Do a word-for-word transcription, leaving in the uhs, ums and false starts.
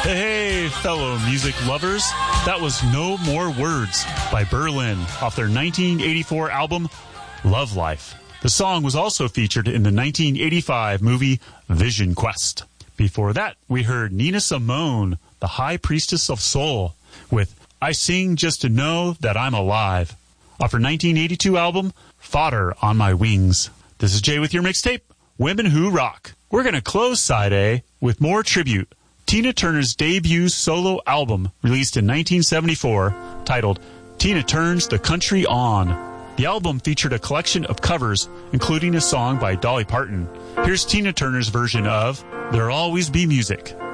Hey, fellow music lovers. That was No More Words by Berlin off their nineteen eighty-four album, Love Life. The song was also featured in the nineteen eighty-five movie Vision Quest. Before that, we heard Nina Simone, the High Priestess of Soul, with I Sing Just to Know That I'm Alive, off her nineteen eighty-two album, Fodder on My Wings. This is Jay with your mixtape, Women Who Rock. We're going to close Side A with more tribute. Tina Turner's debut solo album, released in nineteen seventy-four, titled Tina Turns the Country On. The album featured a collection of covers, including a song by Dolly Parton. Here's Tina Turner's version of There'll Always Be Music.